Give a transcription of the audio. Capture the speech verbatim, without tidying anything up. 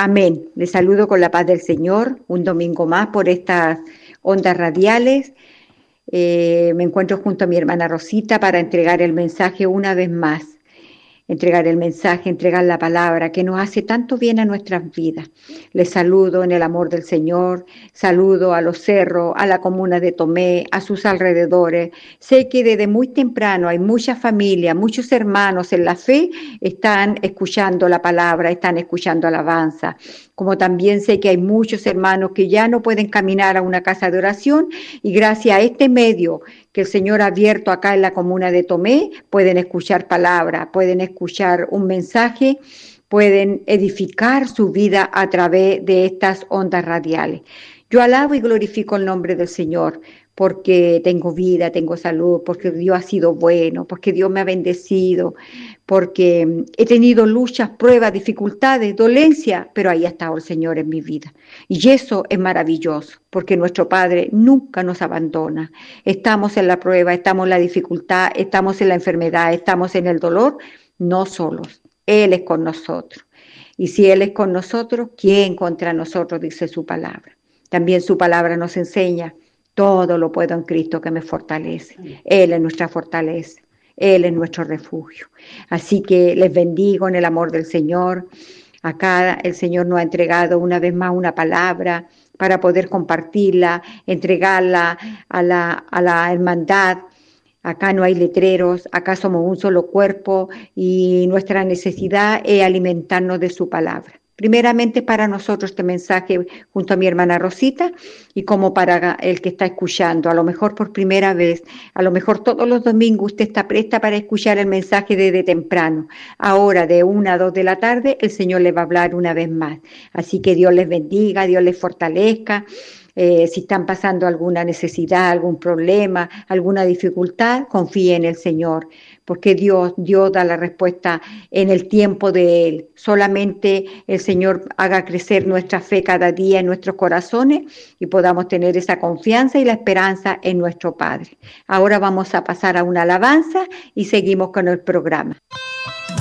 Amén. Les saludo con la paz del Señor, un domingo más por estas ondas radiales. Eh, me encuentro junto a mi hermana Rosita para entregar el mensaje una vez más. Entregar el mensaje, entregar la palabra que nos hace tanto bien a nuestras vidas. Les saludo en el amor del Señor, saludo a los cerros, a la comuna de Tomé, a sus alrededores. Sé que desde muy temprano hay muchas familias, muchos hermanos en la fe están escuchando la palabra, están escuchando alabanza. Como también sé que hay muchos hermanos que ya no pueden caminar a una casa de oración y gracias a este medio que el Señor ha abierto acá en la comuna de Tomé, pueden escuchar palabra, pueden escuchar un mensaje, pueden edificar su vida a través de estas ondas radiales. Yo alabo y glorifico el nombre del Señor porque tengo vida, tengo salud, porque Dios ha sido bueno, porque Dios me ha bendecido, porque he tenido luchas, pruebas, dificultades, dolencias, pero ahí ha estado el Señor en mi vida. Y eso es maravilloso, porque nuestro Padre nunca nos abandona. Estamos en la prueba, estamos en la dificultad, estamos en la enfermedad, estamos en el dolor, no solos. Él es con nosotros. Y si Él es con nosotros, ¿quién contra nosotros? Dice su palabra. También su palabra nos enseña, todo lo puedo en Cristo que me fortalece. Él es nuestra fortaleza. Él es nuestro refugio. Así que les bendigo en el amor del Señor. Acá el Señor nos ha entregado una vez más una palabra para poder compartirla, entregarla a la, a la hermandad. Acá no hay letreros, acá somos un solo cuerpo y nuestra necesidad es alimentarnos de su palabra. Primeramente para nosotros este mensaje junto a mi hermana Rosita y como para el que está escuchando, a lo mejor por primera vez, a lo mejor todos los domingos usted está presta para escuchar el mensaje desde temprano. Ahora de una a dos de la tarde el Señor le va a hablar una vez más. Así que Dios les bendiga, Dios les fortalezca. Eh, si están pasando alguna necesidad, algún problema, alguna dificultad, confíe en el Señor, porque Dios, Dios da la respuesta en el tiempo de Él. Solamente el Señor haga crecer nuestra fe cada día en nuestros corazones y podamos tener esa confianza y la esperanza en nuestro Padre. Ahora vamos a pasar a una alabanza y seguimos con el programa.